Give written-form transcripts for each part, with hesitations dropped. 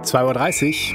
2:30 Uhr.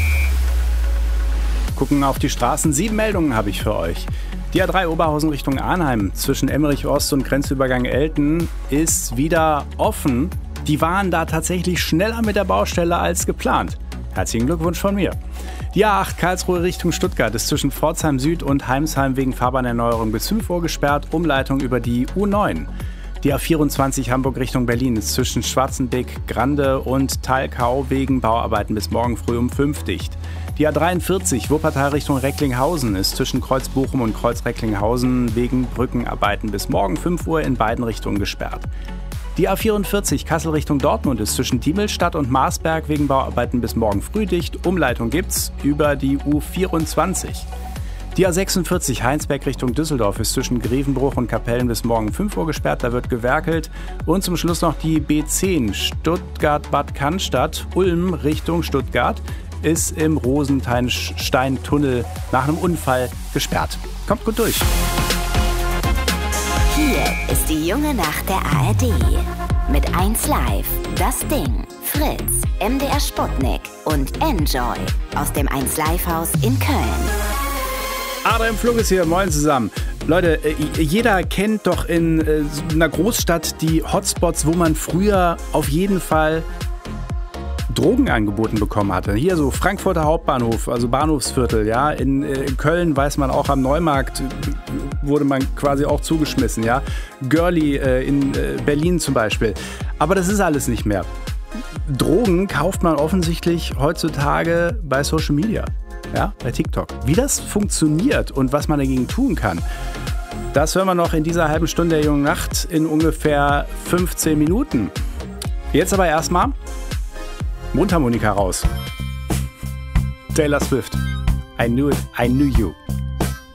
Gucken auf die Straßen. 7 Meldungen habe ich für euch. Die A3 Oberhausen Richtung Arnheim zwischen Emmerich Ost und Grenzübergang Elten ist wieder offen. Die waren da tatsächlich schneller mit der Baustelle als geplant. Herzlichen Glückwunsch von mir. Die A8 Karlsruhe Richtung Stuttgart ist zwischen Pforzheim Süd und Heimsheim wegen Fahrbahnerneuerung bis 5 Uhr gesperrt. Umleitung über die U9. Die A24 Hamburg Richtung Berlin ist zwischen Schwarzenbeck, Grande und Thalkau wegen Bauarbeiten bis morgen früh um 5 dicht. Die A43 Wuppertal Richtung Recklinghausen ist zwischen Kreuz Bochum und Kreuz Recklinghausen wegen Brückenarbeiten bis morgen 5 Uhr in beiden Richtungen gesperrt. Die A44 Kassel Richtung Dortmund ist zwischen Diemelstadt und Marsberg wegen Bauarbeiten bis morgen früh dicht. Umleitung gibt's über die U24. Die A46 Heinsberg Richtung Düsseldorf ist zwischen Grevenbruch und Kapellen bis morgen 5 Uhr gesperrt, da wird gewerkelt. Und zum Schluss noch die B10 Stuttgart-Bad Cannstatt, Ulm Richtung Stuttgart, ist im Rosensteintunnel nach einem Unfall gesperrt. Kommt gut durch. Hier ist die junge Nacht der ARD. Mit 1Live, Das Ding, Fritz, MDR Sputnik und Enjoy aus dem 1Live-Haus in Köln. Adrian Flug ist hier, moin zusammen. Leute, jeder kennt doch in einer Großstadt die Hotspots, wo man früher auf jeden Fall Drogen angeboten bekommen hatte. Hier so Frankfurter Hauptbahnhof, also Bahnhofsviertel, ja. In Köln weiß man auch, am Neumarkt wurde man quasi auch zugeschmissen, ja. Girlie in Berlin zum Beispiel. Aber das ist alles nicht mehr. Drogen kauft man offensichtlich heutzutage bei Social Media, ja, bei TikTok. Wie das funktioniert und was man dagegen tun kann, das hören wir noch in dieser halben Stunde der jungen Nacht in ungefähr 15 Minuten. Jetzt aber erstmal Mundharmonika raus. Taylor Swift. I knew it, I knew you.